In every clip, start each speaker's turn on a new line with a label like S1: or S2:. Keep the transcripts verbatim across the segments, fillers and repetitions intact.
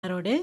S1: யாரோடு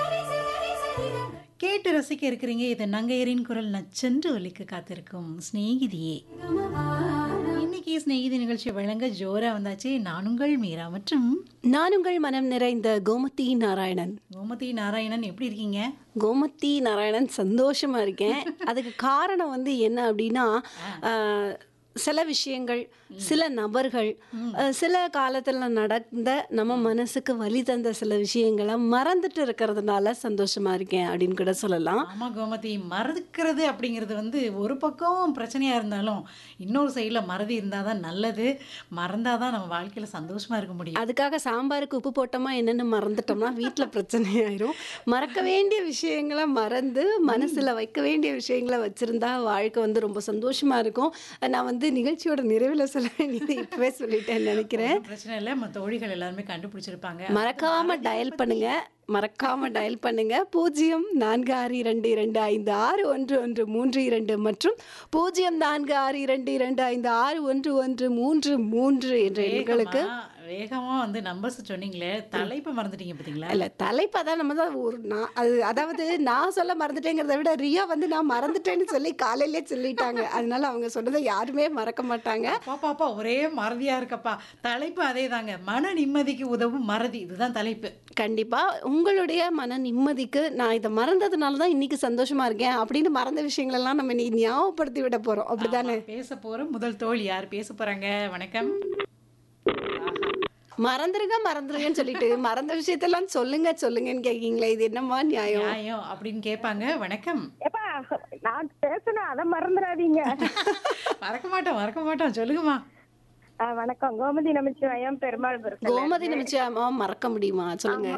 S1: கேட்டு ரசிக்க இருக்கிறீங்க. இது நங்கையரின் குரல் நச்சென்று ஒலிக்க காத்திருக்கும் சிநேகிதியே. இன்னைக்கு சிநேகிதி நிகழ்ச்சி வழங்க ஜோரா வந்தாச்சு. நானுங்கள் மீரா மற்றும்
S2: நானுங்கள் மனம் நிறைந்த கோமதி நாராயணன்.
S1: கோமதி நாராயணன், எப்படி இருக்கீங்க?
S2: கோமதி நாராயணன் சந்தோஷமா இருக்கேன். அதுக்கு காரணம் வந்து என்ன அப்படின்னா, ஆஹ், சில விஷயங்கள், சில நபர்கள், அஹ், சில காலத்தில் நடந்த நம்ம மனசுக்கு வலி தந்த சில விஷயங்களை மறந்துட்டு இருக்கிறதுனால சந்தோஷமா இருக்கேன் அப்படின்னு கூட சொல்லலாம்.
S1: ஆமா கோமதி, மறக்கிறது அப்படிங்கிறது வந்து ஒரு பக்கம் பிரச்சனையா இருந்தாலும் இன்னொரு சைடில் மறதி இருந்தால் தான் நல்லது. மறந்தாதான் நம்ம வாழ்க்கையில் சந்தோஷமா இருக்க முடியும்.
S2: அதுக்காக சாம்பாருக்கு உப்பு போட்டோமா என்னென்னு மறந்துட்டோம்னா வீட்டில் பிரச்சனை ஆயிரும். மறக்க வேண்டிய விஷயங்களை மறந்து மனசில் வைக்க வேண்டிய விஷயங்களை வச்சுருந்தா வாழ்க்கை வந்து ரொம்ப சந்தோஷமாக இருக்கும். நான் வந்து நிகழ்ச்சியோட நிறைவில் சொல்ல வேண்டியது இப்போவே சொல்லிட்டேன்னு நினைக்கிறேன்.
S1: ஒண்ணும் பிரச்சனை இல்லை, நம்ம தோழிகள் எல்லாருமே கண்டுபிடிச்சிருப்பாங்க.
S2: மறக்காம டயல் பண்ணுங்க மறக்காம டயல் பண்ணுங்க பூஜ்ஜியம் நான்கு ஆறு இரண்டு இரண்டு ஐந்து ஆறு ஒன்று ஒன்று மூன்று இரண்டு மற்றும் பூஜ்ஜியம் நான்கு ஆறு இரண்டு இரண்டு ஐந்து ஆறு ஒன்று ஒன்று மூன்று மூன்று என்ற எண்களுக்கு.
S1: வேகமா வந்து நம்பர்ஸ் சொன்னீங்களே, தலைப்பை மறந்துட்டீங்க பார்த்தீங்களா?
S2: இல்ல தலைப்பா தான் நம்ம தான் ஒரு நான் அது அதாவது நான் சொல்ல மறந்துட்டேங்கிறத விட ரியா வந்து நான் மறந்துட்டேன்னு சொல்லி காலையிலே சொல்லிட்டாங்க. அதனால அவங்க சொன்னதை யாருமே மறக்க மாட்டாங்க.
S1: அப்பா பாப்பா ஒரே மறதியா இருக்கப்பா. தலைப்பு அதே தாங்க, மன நிம்மதிக்கு உதவும் மறதி. இதுதான் தலைப்பு.
S2: கண்டிப்பா உங்களுடைய மன நிம்மதிக்கு நான் இதை மறந்ததுனால தான் இன்னைக்கு சந்தோஷமா இருக்கேன் அப்படின்னு மறந்த விஷயங்களெல்லாம் நம்ம இன்னைக்கு ஞாபகப்படுத்தி விட போறோம். அப்படிதானே?
S1: ஆமா, பேச போற முதல் தோழி யார் பேச போறாங்க? வணக்கம்.
S2: மறந்துருங்க மறந்துருங்கன்னு சொல்லிட்டு மறந்த விஷயத்தெல்லாம் சொல்லுங்க சொல்லுங்கன்னு கேட்கீங்களே, இது என்னமா நியாயம்?
S1: நியாயம் அப்படின்னு கேட்பாங்க. வணக்கம்.
S3: ஏப்பா நான் பேசணும், அதை மறந்துடாதீங்க.
S1: மறக்க மாட்டோம் மறக்க மாட்டோம் சொல்லுங்கம்மா.
S3: ஆ, வணக்கம். கோமதி நமச்சிவாயம், பெருமாள் பெருசு.
S2: கோமதி நிமிஷமா மறக்க முடியுமா? சொல்லுங்க.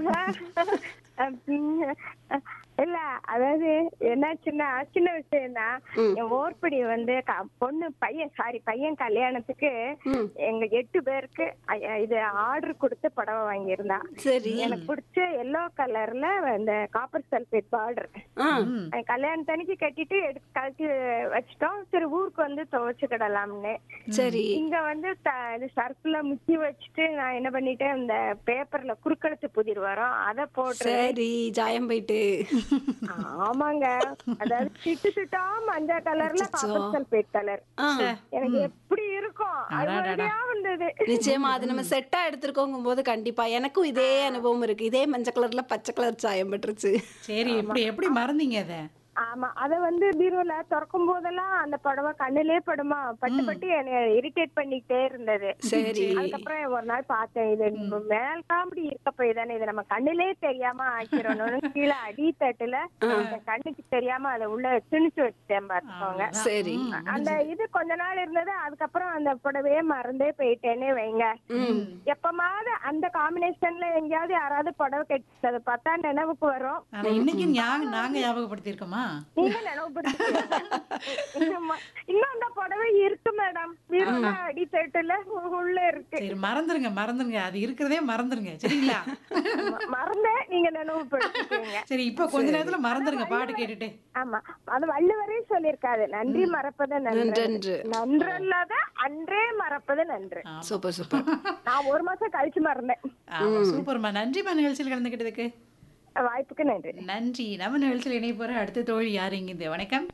S3: இல்ல, அதாவது என்னாச்சுன்னா சின்ன விஷயம் தான். என் ஓர்படி வந்து க- பொண்ணு பையன் சாரி பையன் கல்யாணத்துக்கு எங்க எட்டு பேருக்கு ஐ- இது ஆர்டர் கொடுத்து புடவை வாங்கியிருந்தா.
S2: சரி.
S3: எனக்கு பிடிச்ச எல்லோ கலர்ல இந்த காப்பர் சல்பேட் பார்டர்
S2: ஆ,
S3: கல்யாணத்தன்னைக்கு கட்டிட்டு எடுத்து கழட்டி வச்சிட்டோம். சரி ஊருக்கு வந்து துவைச்சுக்கிடலாம்னு.
S2: சரி.
S3: இங்க வந்து த- இது சர்க்குல முக்கி வச்சுட்டு நான் என்ன பண்ணிட்டேன், இந்த பேப்பர்ல குறுக்கெழுத்து புதிர் வரும் அதை போட்டு.
S2: சரி, ஜாயம் போயிட்டு.
S3: ஆமாங்க, அதாவது சிட்டு சிட்டா மஞ்சள் கலர்ல காப்பர் சல்பேட் கலர்.
S2: ஆ,
S3: எனக்கு எப்படி இருக்கும் அது மாதிரியா வந்தது.
S2: நிச்சயமா அது நம்ம செட்டா எடுத்திருக்கோங்கும் போது கண்டிப்பா எனக்கும் இதே அனுபவம் இருக்கு. இதே மஞ்சள் கலர்ல பச்சை கலர் சாயம் பட்டுருச்சு.
S1: சரி, எப்படி எப்படி மறந்தீங்க அதை?
S3: ஆமா, அத வந்து பீரோல திறக்கும் போதெல்லாம் அந்த புடவை கண்ணுலே படுமா, பட்டு பட்டு என்னை இரிட்டேட் பண்ணிக்கிட்டே இருந்தது.
S2: சரி.
S3: அதுக்கப்புறம் ஒரு நாள் பார்த்தேன், இது மேல் காமெடி இருக்க போய் தானே இதை நம்ம கண்ணுலே தெரியாம ஆக்கிறோம்னு கீழே அடித்தட்டுல அந்த கண்ணுக்கு தெரியாம அதை உள்ள திணிச்சு வச்சுட்டேன் பார்த்துக்கோங்க.
S2: சரி.
S3: அந்த இது கொஞ்ச நாள் இருந்தது. அதுக்கப்புறம் அந்த புடவையே மறந்தே போயிட்டேனே வைங்க. எப்பமாவது அந்த காம்பினேஷன்ல எங்கேயாவது யாராவது புடவை கட்டிச்சது பார்த்தா நினைவுக்கு வரும்.
S1: ஆனா இன்னைக்கு ஞா- நாங்க ஞாபகப்படுத்தி இருக்கோமா?
S3: நீங்க நினைவுபடுத்திக்கோங்க. இன்னும் அந்த புடவை இருக்கு மேடம், பீரோல அடித்தட்டுல உள்ள இருக்கு.
S1: சரி, மறந்துருங்க மறந்துருங்க, அது இருக்கிறதே மறந்துருங்க. சரிங்களா?
S3: ம- மறந்தேன், நீங்க நினைவுபடுத்திக்கோங்க.
S1: சரி, இப்ப கொஞ்ச நேரத்துல மறந்துருங்க பாட்டு கேட்டுட்டு.
S3: ஆமா, அது வள்ளுவரே சொல்லியிருக்காரு, நன்றி மறப்பது நன்று,
S2: நன்றன்று.
S3: நன்றல்லாத அன்றே மறப்பது நன்று.
S2: Super super.
S3: நான் ஒரு மாசம் கழிச்சு மறந்தேன்.
S1: ஆமா, சூப்பர்மா. நன்றிமா நிகழ்ச்சியில் கலந்துக்கிட்டதுக்கு.
S3: வாய்ப்புக்கு நன்றி.
S1: நன்றி. நம்ம நிகழ்ச்சியில் இணைய போற அடுத்த தோழி யார் இங்கிருந்து? வணக்கம்.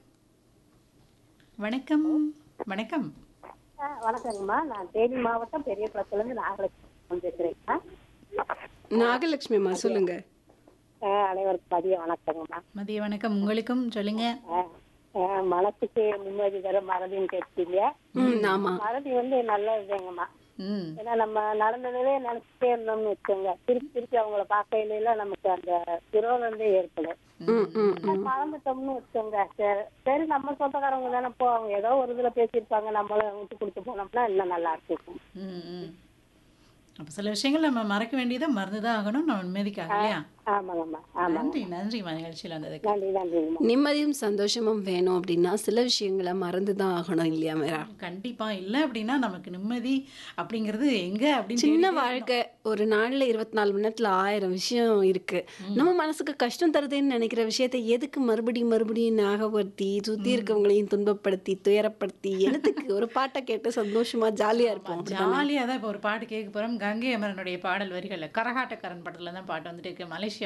S1: வணக்கம். வணக்கம்.
S4: வணக்கங்கம்மா, நான் தேனி மாவட்டம் பெரிய குளத்துல இருந்து நாகலட்சுமி பேசுறேங்கம்மா.
S2: நாகலட்சுமி அம்மா சொல்லுங்க.
S4: அஹ் அனைவருக்கும் மதிய வணக்கங்கம்மா.
S1: மதிய வணக்கம் உங்களுக்கும். சொல்லுங்க.
S4: அஹ் அஹ் மனசுக்கு நிம்மதி தர மறதின்னு கேட்டீங்க.
S2: ம், ஆமா.
S4: மறதி வந்து நல்லதுதாங்கம்மா.
S1: ம்
S4: ஏன்னா நம்ம நடந்ததே நினைச்சிட்டே இருந்தோம்னு வச்சுக்கோங்க, திருப்பி திருப்பி அவங்கள பார்க்கையில நமக்கு அந்த விரோதம் ஏற்படும்.
S2: ம், ம், ம்.
S4: மறந்துட்டோம்னு வச்சுக்கோங்க, சரி சரி நம்ம சொந்தக்காரவங்க தானே, போ அவங்க ஏதோ ஒரு இதுல பேசியிருப்பாங்க, நம்மளும் விட்டு கொடுத்து போனோம்னா இன்னும் நல்லா இருக்கும்.
S1: ம் ம். அப்ப சில விஷயங்கள் நம்ம மறக்க வேண்டியதை மறந்துதான் ஆகணும், நம்ம நிம்மதிக்காக இல்லையா?
S4: ஆமாங்கம்மா, ஆமாங்க.
S1: நன்றி நன்றிமா நிகழ்ச்சியில் வந்ததுக்கு.
S4: நன்றி நன்றிங்கம்மா.
S2: நிம்மதியும் சந்தோஷமும் வேணும் அப்படின்னா சில விஷயங்களை மறந்துதான் ஆகணும் இல்லையா மேரா?
S1: கண்டிப்பா. இல்ல அப்படின்னா நமக்கு நிம்மதி அப்படிங்கிறது எங்க அப்படின்னு
S2: சின்ன
S1: தேடிட்டே
S2: வாழ்க்கை, ஒரு நாள்ல இருபத்தி நாலு மணி நேரத்துல ஆயிரம் விஷயம் இருக்கு. நம்ம மனசுக்கு கஷ்டம் தருதுன்னு நினைக்கிற விஷயத்தை எதுக்கு மறுபடியும் மறுபடியும் ஞாபகப்படுத்தி சுத்தி இருக்கவங்களையும் துன்பப்படுத்தி துயரப்படுத்தி எனத்துக்கு ஒரு பாட்டை கேட்டு சந்தோஷமா ஜாலியா இருப்போம்.
S1: ஜாலியா தான் இப்போ ஒரு பாட்டு கேட்க போறோம். கங்கை அமரனுடைய பாடல் வரிகள்ல கரகாட்டக்காரன் படத்துல தான் பாட்டு வந்துட்டு இருக்கு. மலேசியா